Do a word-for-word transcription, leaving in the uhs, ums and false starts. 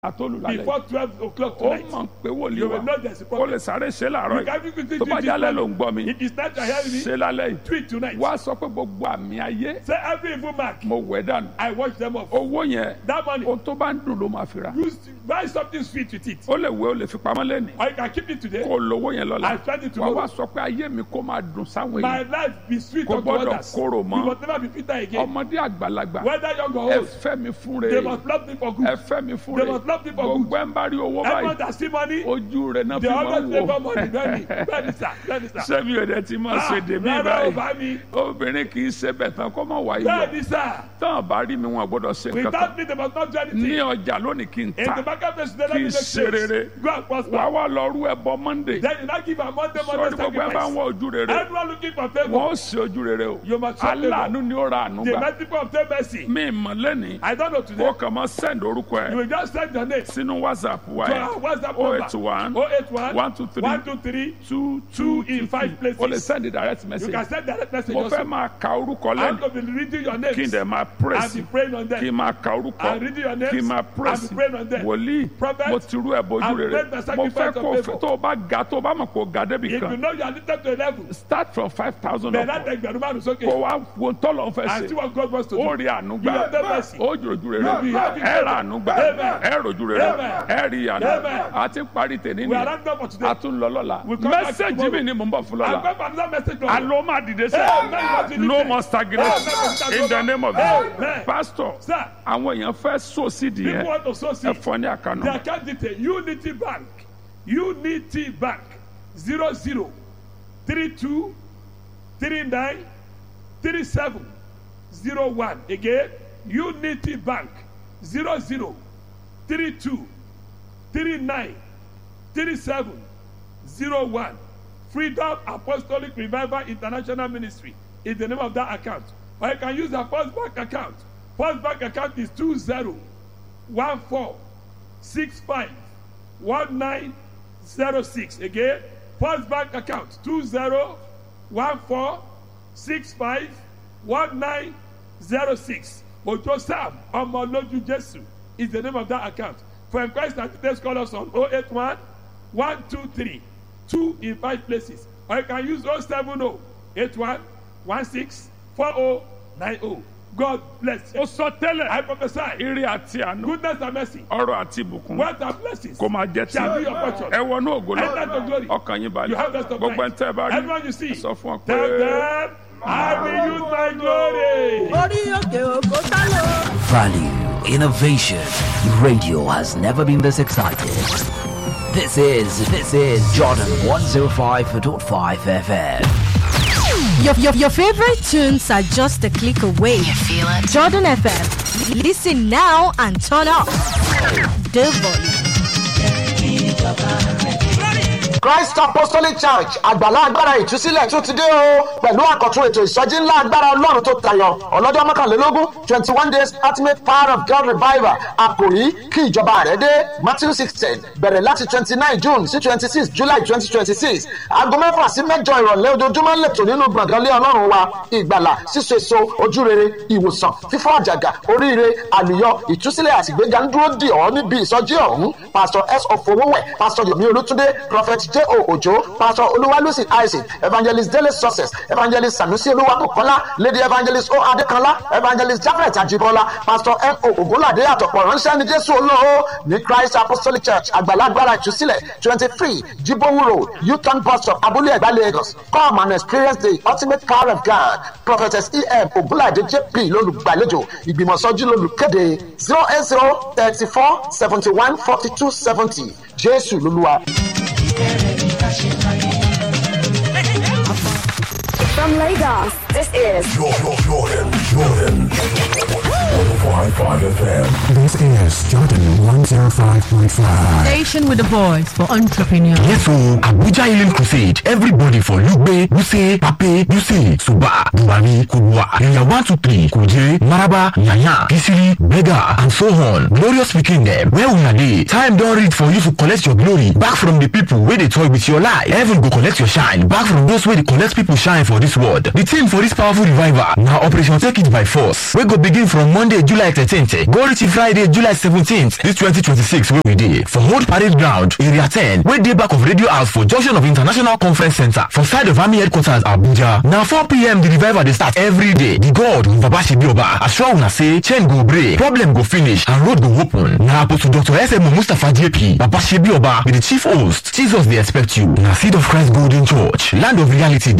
before twelve o'clock tonight. ó mọ̀ pé wòlíì You wa will know there's a ó problem. lè sáré ṣe láàárọ̀ You can quickly yìí do tó bá this jálẹ̀ ló morning. ń gbọ́ mi If it's not to hear me, ṣe lálẹ́ yìí tweet tonight. wá sọ pé gbogbo àmì ayé Say every evil mark, mo wẹ̀ dànù I wash them off. owó yẹn That money, ohun tó bá ń dùn ló máa fi ra use buy something sweet with it. ó lè wé ó lè fi pamọ́ lẹ́nìí Or you can keep it today. kó lówó yẹn lọ́la I spend it wá wá tomorrow. sọ pé ayé mi kó máa dùn sáwọn My èèyàn life be sweet Kò unto gbọ́dọ̀ others. korò mọ́. You must never be bitter again. ọmọdé àgbàlagbà Whether young or ẹ old, fẹ́ mi fún they re must love me for ẹ good. fẹ́ mi fún They re must love me for gbogbo good. ẹ̀ ń bá rí owó Everyone báyìí that see money, ojú rẹ̀ náà they fi máa always ń favor wò money. Very, very sir, very sir. sẹ́mi ò dẹ̀ ti máa Ah, ṣe dèmí rárá o báyìí bá mi. obìnrin kì í ṣe bẹ̀ tán kó má wáyé lọ Very sir. tán bá rí mi wọn gbọ́dọ̀ ṣe nǹkan Without kan me, they must not do anything. ní ọjà lónìí kí n In ta the marketplace, they kí let me n make ṣe rere sales. Go and wá prosper. wá lọ rú ẹbọ monday Then you not give a Monday, sọ́ọ́ni Monday gbogbo ẹ bá ń sacrifice. wọ ojú rere Everyone looking for favor. wọn ó ṣe ojú rere o You must show favor. aláàánú ni ó ra àánú The gbà many people obtain mercy. mí mọ̀ lẹ́nìí I don't know today. ó kàn máa send orúkọ You ẹ will just send your name sínú whatsapp wa to ẹ our WhatsApp oh number. eight one oh eight one, one two three one two three, two two two in five places. o lè send direct You message can send direct message mo fẹ́ also. máa ka orúkọ I'm lẹ́nu going to be reading your kí n names dẹ̀ máa and praise be praying on kí n them. máa ka orúkọ I'm reading your names kí n máa and praise be praying on them. wòlíì Prophet, mo ti rú ẹ bójú I've rere made the mo sacrifice fẹ́ of kó favor. tó o bá ga tó o bá mọ̀ kó o ga débì If you kan know you are lifted to a level, start from five thousand then up that ẹgbẹ̀rún márùn-ún kó sókè. wá wo tọ́lọ̀ fẹ́ And see ṣe what God wants to do. ó rí àánú You gbà have the mercy. ó jòjú rere You have the ẹ rà àánú gbà Amen. ẹ rojú rere Amen. ẹ rí àánú Amen. àti parí tèmi We are ni not done for today. a tún lọ lọ́la We'll come back mẹ́sẹ̀gì tomorrow. mi ni mò ń bọ̀ fún I'm lọ́la going for another message. tomorrow. alo máa dìde Amen. sẹ́ no more stagnation Amen. in the name of Amen. Jesus pastor Sir, àwọn èèyàn fẹ́ sọ sídìí people yẹn want to sow ẹ seed. fọ ní àkànnà The account detail Unity Bank, Unity Bank, zero zero three two three nine three seven zero one. Again, Unity Bank, zero zero three two three nine three seven zero one. Freedom Apostolic Revival International Ministry is the name of that account. Or you can use the First Bank account. First Bank account is two zero one four six five one nine zero six. Again, First Bank account two zero one four six five one nine zero six. Ojo Sam Omoloju Jesu is the name of that account. For inquiries and details, call us on oh eight one, one two three, two in five places. Or you can use oh seven oh, eight one, one six, four oh nine oh. God bless you. ó sọ tẹ́lẹ̀ I prophesy ire àti àánú goodness and mercy, ọrọ̀ àti ìbùkún wealth and blessings kó máa jẹ́ tí shall be your portion. ẹ wọnú ògo Enter to glory. lọ ọkàn yín You balẹ̀ have rest of gbogbo mind. ẹni tẹ́ ẹ bá rí Everyone you see, ẹ sọ fún ọ tell pé. them, I will use my glory. orí òkè òkò sálọ. Value, innovation. Radio has never been this excited. This is, this is Jordan one oh five point five F M. Your, your, your favorite tunes are just a click away. You feel it? Jordan F M. Listen now and turn up the volume. Christ Apostolic Church àgbàlá agbára ìtúsílẹ̀ tún ti dé o pẹ̀lú àkọ́tún ètò ìsọjí ńlá agbára ọlọ́run tó tayọ ọlọ́jọ́ mọ́kànlélógún twenty one days ultimate power of God revival àkòrí kí ìjọba rẹ̀ dé Matthew sixteen bẹ̀rẹ̀ láti twenty nine June sí twenty six July twenty twenty six aago mẹ́fà sí mẹ́jọ ìrọ̀lẹ́ ojoojúmọ́ lẹ́tọ̀ nínú gbọ̀ngàn lé ọlọ́run wa ìgbàlà síso èso ojúrere ìwòsàn fífọ́ àjàgà oríire àlùyọ ìtúsílẹ̀ àtìgbéga ń dúró dì ọ́ níbi ìsọjí ọ̀hún Pastor S. Ofowówẹ̀ Pastor Yomi Olútúndé Prophet J O Ojo Pastor Olúwalúsì Isaac Evangelist Dele Success Evangelist Sanusi Olúwabùkọ́lá Lady Evangelist O Adékanlá Evangelist Jafet Ajibola Pastor N O Ògúnládé àtọ̀pọ̀ ránṣẹ́ ní Jésù olóo ní Christ Apostolic Church àgbàlagbára ìtúsílẹ̀ twenty three Jibowu Road U-turn bus stop Abúlé Ẹ̀gbá Lagos. Come and experience the ultimate power of God. Prophetess E M Ògúnládé J P lólùgbàlejò ìgbìmọ̀sọ́jú lólùkéde zero eight zero thirty four seventy one forty two seventy Jésù lolúwa. From Lagos, this is Jordan, Jordan, Jordan. one oh five point five F M. This is Jordan one oh five point five. Station with the voice for entrepreneurs. Yes, so Abuja Healing Crusade. Everybody for Lugbe, Wuse, Pape, Wuse, Suba, Buhari, Kubwa, Area one two three, Kuje, Maraba, Yanya, Kisiri, Bega, and so on. Glorious speaking them. Where we are they? Time don't read for you to collect your glory back from the people where they toy with your life. Heaven go collect your shine back from those where they collect people shine for this world. The team for this powerful revival now Operation Take It by Force. We go begin from Monday, July thirteenth, go reach Friday, July seventeenth, this twenty twenty-six wey we dey for Old Parade Ground, Area ten, wey dey back of Radio House for junction of International Conference Center for side of Army Headquarters Abuja. Na four p.m. the revival dey start every day. The God Baba Shebioba assure una say chain go break, problem go finish, and road go open. Na Apostle Doctor S M Mustapha J P Baba Shebioba be the chief host. Jesus dey expect you. Na Seed of Christ Golden Church, Land of Reality.